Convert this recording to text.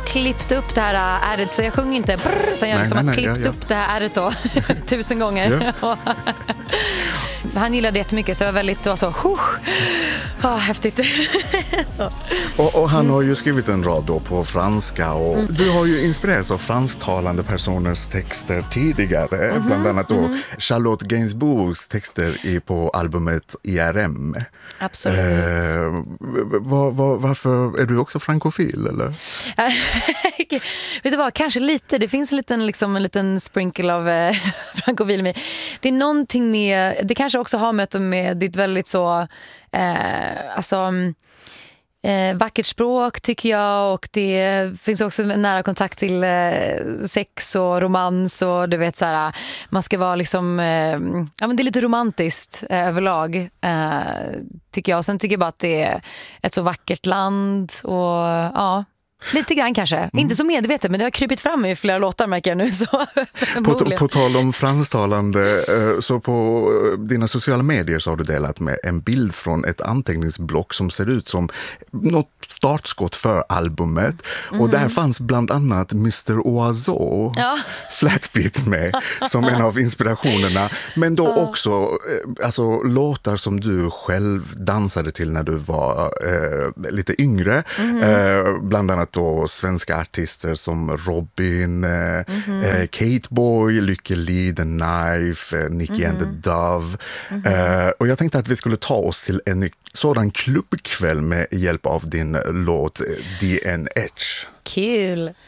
klippt upp det här ärret, så jag sjunger inte brr, utan jag har liksom klippt upp det här ärret då 1000 gånger. Ja. Han gillade jättemycket, så jag var väldigt häftigt. Så. Och han har ju skrivit en rad då på franska, och du har ju inspirerats av fransktalande personers texter tidigare, bland annat då Charlotte Gainsbourgs texter på albumet IRM. Absolut. Varför är du också frankofil, eller? Vet du vad, kanske lite. Det finns en liten sprinkle av frankofil med. Det är någonting med, det kanske också har mött med ditt väldigt så vackert språk, tycker jag, och det finns också en nära kontakt till sex och romans, och du vet så här, man ska vara liksom men det är lite romantiskt överlag, tycker jag. Sen tycker jag bara att det är ett så vackert land, och lite grann kanske. Inte så medvetet, men det har krypit fram i flera låtar, märker jag nu. Så, på tal om fransktalande, så på dina sociala medier så har du delat med en bild från ett anteckningsblock som ser ut som något startskott för albumet. Och där fanns bland annat Mr. Oiseau, Flatbeat, med som en av inspirationerna. Men då också låtar som du själv dansade till när du var lite yngre. Bland annat då svenska artister som Robin, Kate Boy, Lykke Li, The Knife, Nicky and the Dove. Och jag tänkte att vi skulle ta oss till en sådan klubbkväll med hjälp av din låt DNH. Kul!